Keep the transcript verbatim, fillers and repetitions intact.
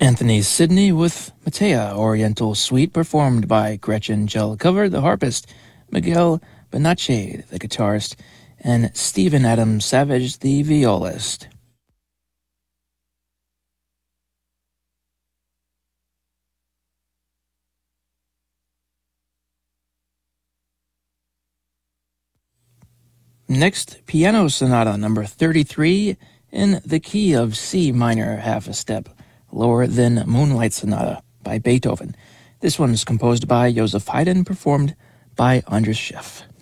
Anthony Sidney with Matea, Oriental Suite, performed by Gretchen Jelcover, the harpist, Miguel Benache, the guitarist, and Stephen Adam Savage, the violist. Next, Piano Sonata number thirty-three in the key of C minor, half a step lower than Moonlight Sonata by Beethoven. This one is composed by Joseph Haydn, performed by Andras Schiff.